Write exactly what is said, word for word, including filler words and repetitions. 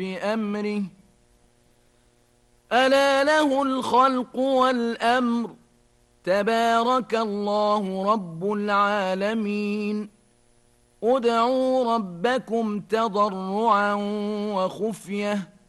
بأمره ألا له الخلق والأمر تبارك الله رب العالمين ادعوا ربكم تضرعا وخفية